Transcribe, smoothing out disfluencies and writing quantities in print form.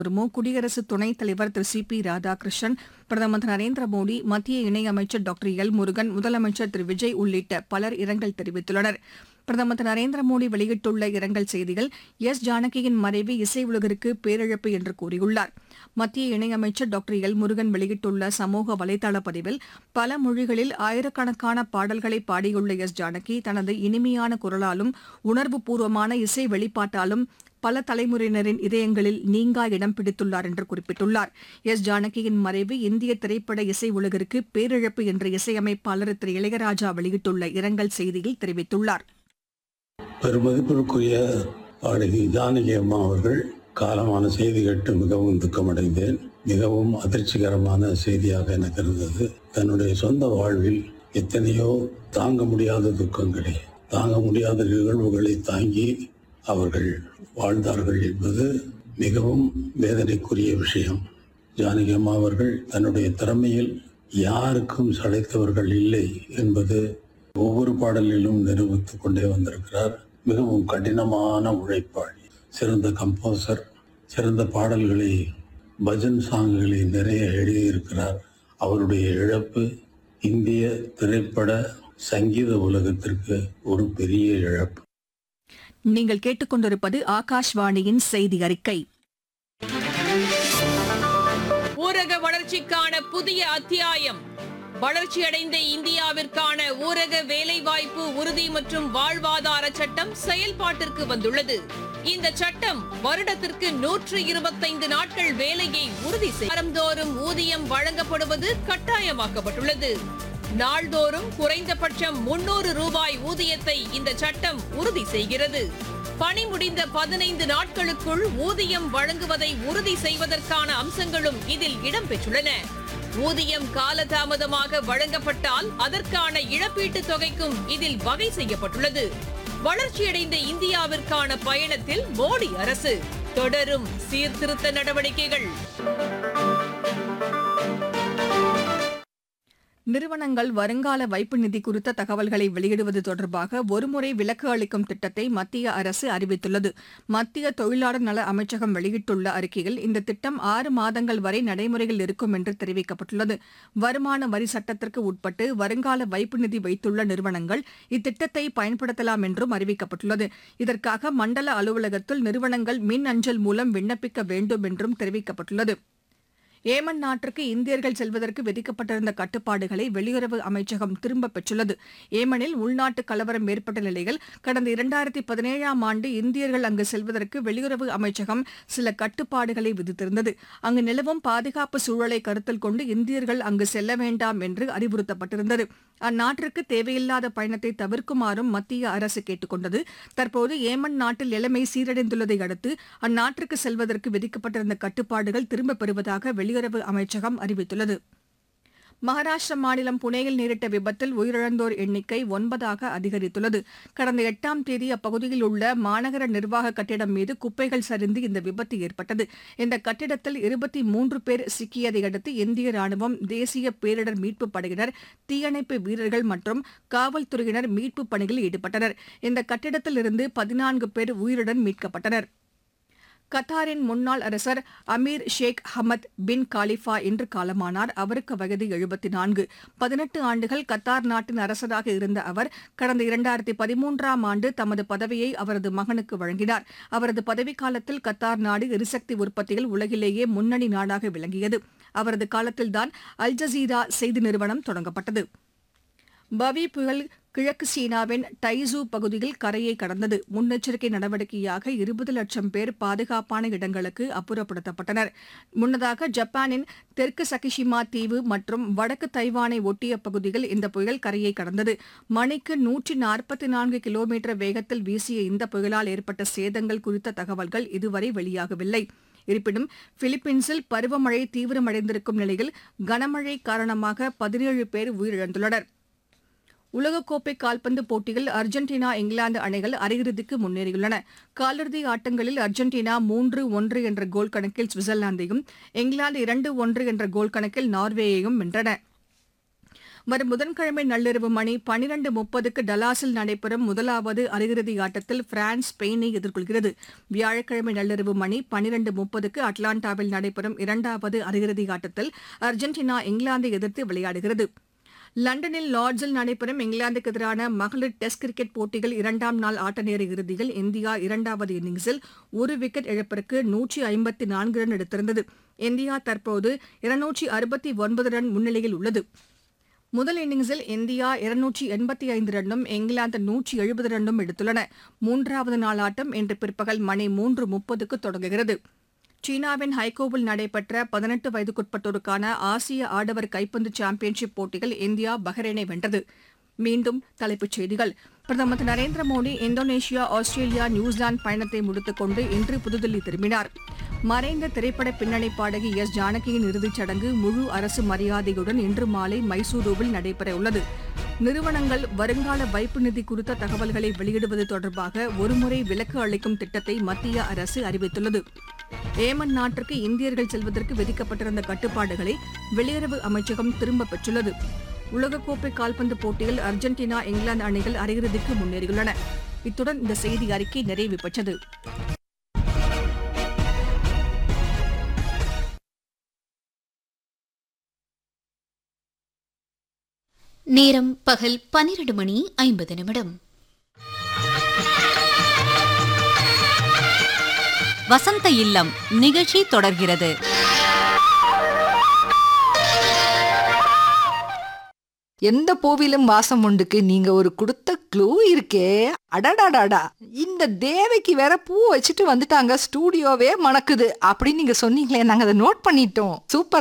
முர்மு, குடியரசு துணைத் தலைவர் திரு சி பி ராதாகிருஷ்ணன், பிரதமர் திரு நரேந்திர மோடி, மத்திய இணையமைச்சர் டாக்டர் எல் முருகன், முதலமைச்சர் திரு விஜய் உள்ளிட்ட பலர் இரங்கல் தெரிவித்துள்ளனர். பிரதமர் திரு நரேந்திர மோடி வெளியிட்டுள்ள இரங்கல் செய்தியில் எஸ் ஜானகியின் மறைவு இசை உலகிற்கு பேரிழப்பு என்று கூறியுள்ளார். மத்திய இணையமைச்சர் டாக்டர் எல் முருகன் வெளியிட்டுள்ள சமூக வலைதள பதிவில் பல மொழிகளில் ஆயிரக்கணக்கான பாடல்களை பாடியுள்ள எஸ் ஜானகி தனது இனிமையான குரலாலும் உணர்வுபூர்வமான இசை வெளிப்பாட்டாலும் பல தலைமுறையினரின் இதயங்களில் நீங்கா இடம் பிடித்துள்ளார் என்று குறிப்பிட்டுள்ளார். எஸ் ஜானகியின் மறைவு இந்திய திரைப்பட இசை உலகிற்கு பேரிழப்பு என்று இசையமைப்பாளர் திரு இளையராஜா வெளியிட்டுள்ள இரங்கல் செய்தியில் தெரிவித்துள்ளார். பெருமதிப்பிற்குரிய பாடகி ஜானகி அம்மா அவர்கள் காலமான செய்தி கேட்டு மிகவும் துக்கமடைந்தேன். மிகவும் அதிர்ச்சிகரமான செய்தியாக எனக்கு இருந்தது. தன்னுடைய சொந்த வாழ்வில் எத்தனையோ தாங்க முடியாத துக்கங்களை, தாங்க முடியாத நிகழ்வுகளை தாங்கி அவர்கள் வாழ்ந்தார்கள் என்பது மிகவும் வேதனைக்குரிய விஷயம். ஜானகி அம்மா அவர்கள் தன்னுடைய திறமையில் யாருக்கும் சளைத்தவர்கள் இல்லை என்பது ஒவ்வொரு பாடலிலும் நிரூபித்துக் கொண்டே வந்திருக்கிறார். மிகவும் கடினமான உழைப்பாளி, சிறந்த கம்போசர், சிறந்த பாடல்களை, பஜன் சாங்குகளை நிறைய எழுதியிருக்கிறார். அவருடைய இழப்பு இந்திய திரைப்பட சங்கீத உலகத்திற்கு ஒரு பெரிய இழப்பு. நீங்கள் கேட்டுக்கொண்டிருப்பது ஆகாஷ்வாணியின் செய்தி அறிக்கை. ஊரக வளர்ச்சிக்கான புதிய அத்தியாயம். வளர்ச்சியடைந்த இந்தியாவிற்கான ஊரக வேலைவாய்ப்பு உறுதி மற்றும் வாழ்வாதார சட்டம் செயல்பாட்டிற்கு வந்துள்ளது. இந்த சட்டம் வருடத்திற்கு 125 நாட்கள் வேலையை உறுதி செய்யும். வாரந்தோறும் ஊதியம் வழங்கப்படுவது கட்டாயமாக்கப்பட்டுள்ளது. நாள்தோறும் குறைந்தபட்சம் 300 ரூபாய் ஊதியத்தை இந்த சட்டம் உறுதி செய்கிறது. பணி முடிந்த 15 நாட்களுக்குள் ஊதியம் வழங்குவதை உறுதி செய்வதற்கான அம்சங்களும் இதில் இடம்பெற்றுள்ளன. ஊதியம் காலதாமதமாக வழங்கப்பட்டால் அதற்கான இழப்பீட்டுத் தொகைக்கும் இதில் வகை செய்யப்பட்டுள்ளது. வளர்ச்சியடைந்த இந்தியாவிற்கான பயணத்தில் மோடி அரசு தொடரும் சீர்திருத்த நடவடிக்கைகள். நிறுவனங்கள் வருங்கால வைப்பு நிதி குறித்த தகவல்களை வெளியிடுவது தொடர்பாக ஒருமுறை விலக்கு அளிக்கும் திட்டத்தை மத்திய அரசு அறிவித்துள்ளது. மத்திய தொழிலாளர் நல அமைச்சகம் வெளியிட்டுள்ள அறிக்கையில் இந்த திட்டம் 6 மாதங்கள் வரை நடைமுறையில் இருக்கும் என்று தெரிவிக்கப்பட்டுள்ளது. வருமான வரி சட்டத்திற்கு உட்பட்டு வருங்கால வைப்பு நிதி வைத்துள்ள நிறுவனங்கள் இத்திட்டத்தை பயன்படுத்தலாம் என்றும் அறிவிக்கப்பட்டுள்ளது. இதற்காக மண்டல அலுவலகத்தில் நிறுவனங்கள் மின் அஞ்சல் மூலம் விண்ணப்பிக்க வேண்டும் என்றும் தெரிவிக்கப்பட்டுள்ளது. ஏமன் நாட்டிற்கு இந்தியர்கள் செல்வதற்கு விதிக்கப்பட்டிருந்த கட்டுப்பாடுகளை வெளியுறவு அமைச்சகம் திரும்பப் பெற்றுள்ளது. ஏமனில் உள்நாட்டு கலவரம் ஏற்பட்ட நிலையில் கடந்த 2017ஆம் ஆண்டு இந்தியர்கள் அங்கு செல்வதற்கு வெளியுறவு அமைச்சகம் சில கட்டுப்பாடுகளை விதித்திருந்தது. அங்கு நிலவும் பாதுகாப்பு சூழலை கருத்தில் கொண்டு இந்தியர்கள் அங்கு செல்ல வேண்டாம் என்று அறிவுறுத்தப்பட்டிருந்தது. அந்நாட்டிற்கு தேவையில்லாத பயணத்தை தவிர்க்குமாறும் மத்திய அரசு கேட்டுக் கொண்டது. தற்போது ஏமன் நாட்டில் நிலைமை சீரடைந்துள்ளதை அடுத்து அந்நாட்டிற்கு செல்வதற்கு விதிக்கப்பட்டிருந்த கட்டுப்பாடுகள் திரும்பப் பெறுவதாக வெளியுறவு அமைச்சகம் அறிவித்துள்ளது. மகாராஷ்டிர மாநிலம் புனேயில் நேரிட்ட விபத்தில் உயிரிழந்தோர் எண்ணிக்கை 9ஆக அதிகரித்துள்ளது. கடந்த 8ஆம் தேதி அப்பகுதியில் உள்ள மாநகர நிர்வாக கட்டிடம் மீது குப்பைகள் சரிந்து இந்த விபத்து ஏற்பட்டது. இந்த கட்டிடத்தில் 23 பேர் சிக்கியதை அடுத்து இந்திய ராணுவம், தேசிய பேரிடர் மீட்புப் படையினர், தீயணைப்பு வீரர்கள் மற்றும் காவல்துறையினர் மீட்புப் பணியில் ஈடுபட்டனர். இந்த கட்டிடத்தில் இருந்து 14 பேர் உயிருடன் மீட்கப்பட்டனர். கத்தாரின் முன்னாள் அரசர் அமீர் ஷேக் ஹமத் பின் காலிஃபா இன்று காலமானார். அவருக்கு வயது 74. 18 ஆண்டுகள் கத்தார் நாட்டின் அரசராக இருந்த அவர் கடந்த 2013ஆம் ஆண்டு தமது பதவியை அவரது மகனுக்கு வழங்கினார். அவரது பதவிக்காலத்தில் கத்தார் நாடு எரிசக்தி உற்பத்தியில் உலகிலேயே முன்னணி நாடாக விளங்கியது. அவரது காலத்தில்தான் அல் ஜசீரா செய்தி நிறுவனம் தொடங்கப்பட்டது. பவி புயல் கிழக்கு சீனாவின் டைசூ பகுதியில் கரையை கடந்தது. முன்னெச்சரிக்கை நடவடிக்கையாக 20 லட்சம் பேர் பாதுகாப்பான இடங்களுக்கு அப்புறப்படுத்தப்பட்டனர். முன்னதாக ஜப்பானின் தெற்கு சகிஷிமா தீவு மற்றும் வடக்கு தைவானை ஒட்டிய பகுதியில் இந்த புயல் கரையை கடந்தது. மணிக்கு 144 கிலோமீட்டர் வேகத்தில் வீசிய இந்த புயலால் ஏற்பட்ட சேதங்கள் குறித்த தகவல்கள் இதுவரை வெளியாகவில்லை. இருப்பினும் பிலிப்பீன்ஸில் பருவமழை தீவிரமடைந்திருக்கும் நிலையில் கனமழை காரணமாக 17 பேர் உயிரிழந்துள்ளனர். உலகக்கோப்பை கால்பந்து போட்டியில் அர்ஜென்டினா, இங்கிலாந்து அணிகள் அரையிறுதிக்கு முன்னேறியுள்ளன. காலிறுதி ஆட்டங்களில் அர்ஜென்டினா 3-1 என்ற கோல் கணக்கில் சுவிட்சர்லாந்தையும், இங்கிலாந்து 2-1 என்ற கோல் கணக்கில் நார்வேயையும் வென்றன. வரும் புதன்கிழமை நள்ளிரவு மணி 12:30க்கு டலாஸில் நடைபெறும் முதலாவது அரையிறுதி ஆட்டத்தில் பிரான்ஸ் ஸ்பெயினை எதிர்கொள்கிறது. வியாழக்கிழமை நள்ளிரவு மணி 12:30க்கு அட்லாண்டாவில் நடைபெறும் இரண்டாவது அரையிறுதி ஆட்டத்தில் அர்ஜென்டினா இங்கிலாந்தை எதிர்த்து விளையாடுகிறது. லண்டனில் லார்ட்ஸில் நடைபெறும் இங்கிலாந்துக்கு எதிரான மகளிர் டெஸ்ட் கிரிக்கெட் போட்டிகள் இரண்டாம் நாள் ஆட்ட நேர இறுதியில் இந்தியா இரண்டாவது இன்னிங்ஸில் ஒரு விக்கெட் இழப்பிற்கு 154 ரன் எடுத்திருந்தது. இந்தியா தற்போது 269 ரன் முன்னிலையில் உள்ளது. முதல் இன்னிங்ஸில் இந்தியா 285 ரன்னும் இங்கிலாந்து 170 ரன்னும் எடுத்துள்ளன. மூன்றாவது நாள் ஆட்டம் இன்று பிற்பகல் மணி 3:30க்கு தொடங்குகிறது. சீனாவின் ஹைகோவில் நடைபெற்ற 18 வயதுக்குட்பட்டோருக்கான ஆசிய ஆடவர் கைப்பந்து சாம்பியன்ஷிப் போட்டியில் இந்தியா பஹ்ரைனை வென்றது. மீண்டும் தலைப்புச் செய்திகள். பிரதமர் திரு Narendra Modi Indonesia, Australia, New Zealand பயணத்தை முடித்துக் கொண்டு இன்று புதுதில்லி திரும்பினார். மறைந்த திரைப்பட பின்னணி பாடகி எஸ் ஜானகியின் இறுதிச் சடங்கு முழு அரசு மரியாதையுடன் இன்று மாலை மைசூருவில் நடைபெறவுள்ளது. நிறுவனங்கள் வருங்கால வைப்பு நிதி குறித்த தகவல்களை வெளியிடுவது தொடர்பாக ஒருமுறை விலக்கு அளிக்கும் திட்டத்தை மத்திய அரசு அறிவித்துள்ளது. ஏமன் நாட்டிற்கு இந்தியர்கள் செல்வதற்கு விதிக்கப்பட்டிருந்த கட்டுப்பாடுகளை வெளியுறவு அமைச்சகம் திரும்பப் பெற்றுள்ளது. உலகக்கோப்பை கால்பந்து போட்டியில் அர்ஜென்டினா, இங்கிலாந்து அணிகள் அரையிறுதிக்கு முன்னேறியுள்ளன. இத்துடன் இந்த செய்தி அறிக்கை நிறைவு பெற்றது. நேரம் பகல் 12:50. வசந்த இல்லம் நிகழ்ச்சி தொடர்கிறது. எந்த பூவிலும் வாசம் உண்டுக்கு நீங்க ஒரு கொடுத்த க்ளூ இருக்கே, அடடாடாடா, இந்த தேவைக்கு வேற பூ வச்சுட்டு வந்துட்டாங்க, ஸ்டூடியோவே மணக்குது அப்படின்னு நீங்க சொன்னீங்களே, நாங்க அதை நோட் பண்ணிட்டோம். சூப்பர்.